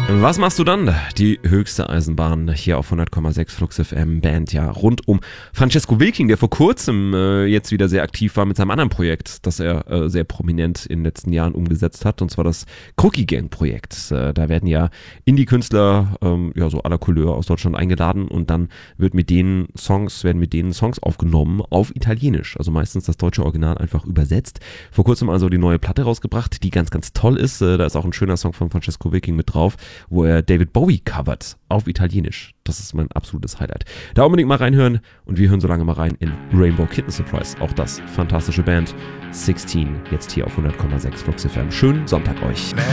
Was machst du dann? Die höchste Eisenbahn hier auf 100,6 Flux FM Band, ja, rund um Francesco Wilking, der vor kurzem jetzt wieder sehr aktiv war mit seinem anderen Projekt, das er sehr prominent in den letzten Jahren umgesetzt hat, und zwar das Crookie Gang Projekt. Da werden ja Indie-Künstler, so à la Couleur aus Deutschland eingeladen, und dann werden mit denen Songs aufgenommen auf Italienisch, also meistens das deutsche Original einfach übersetzt. Vor kurzem also die neue Platte rausgebracht, die ganz, ganz toll ist. Da ist auch ein schöner Song von Francesco Wilking mit drauf, wo er David Bowie covert auf Italienisch. Das ist mein absolutes Highlight. Da unbedingt mal reinhören, und wir hören so lange mal rein in Rainbow Kitten Surprise. Auch das fantastische Band 16, jetzt hier auf 100,6 Flux FM. Schönen Sonntag euch.